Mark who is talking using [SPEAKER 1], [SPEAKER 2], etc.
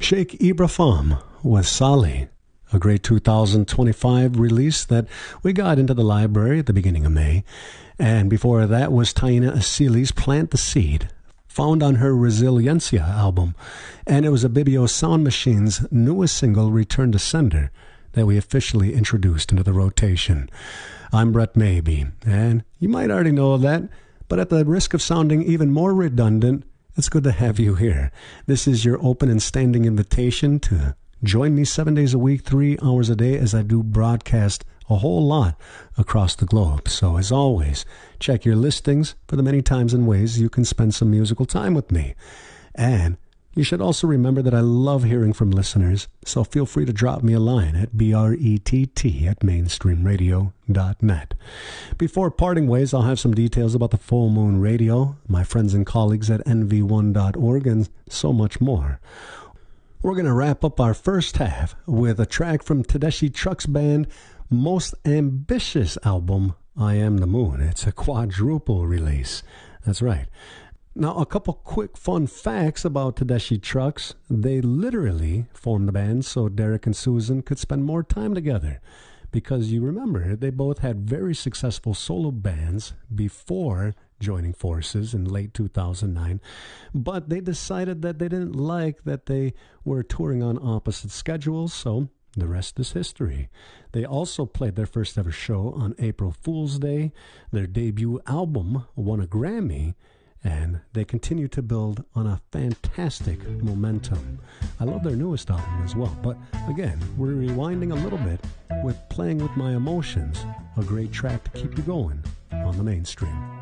[SPEAKER 1] Sheikh Ibrahim with Sali, a great 2025 release that we got into the library at the beginning of May. And before that was Taina Asili's Plant the Seed, found on her Resiliencia album. And it was Abibio Sound Machine's newest single, Return to Sender, that we officially introduced into the rotation. I'm Brett Maybe, and you might already know that, but at the risk of sounding even more redundant, it's good to have you here. This is your open and standing invitation to join me 7 days a week, 3 hours a day, as I do broadcast a whole lot across the globe. So as always, check your listings for the many times and ways you can spend some musical time with me. And you should also remember that I love hearing from listeners, so feel free to drop me a line at brett@mainstreamradio.net. Before parting ways, I'll have some details about the Full Moon Radio, my friends and colleagues at nv1.org, and so much more. We're going to wrap up our first half with a track from Tedeschi Trucks' band most ambitious album, I Am the Moon. It's a quadruple release. That's right. Now, a couple quick fun facts about Tedeschi Trucks. They literally formed the band so Derek and Susan could spend more time together. Because you remember, they both had very successful solo bands before joining forces in late 2009. But they decided that they didn't like that they were touring on opposite schedules, so the rest is history. They also played their first ever show on April Fool's Day. Their debut album won a Grammy, and they continue to build on a fantastic momentum. I love their newest album as well. But again, we're rewinding a little bit with Playing With My Emotions, a great track to keep you going on the mainstream.